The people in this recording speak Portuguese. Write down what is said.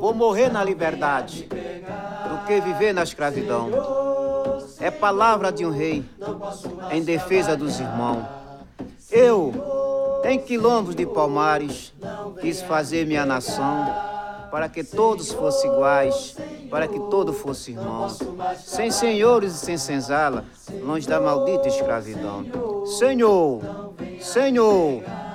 Vou morrer na liberdade do que viver na escravidão. É palavra de um rei em defesa dos irmãos. Eu, em quilombos de Palmares, quis fazer minha nação para que todos fossem iguais, para que todo fosse irmão, sem senhores e sem senzala, longe da maldita escravidão. Senhor, Senhor,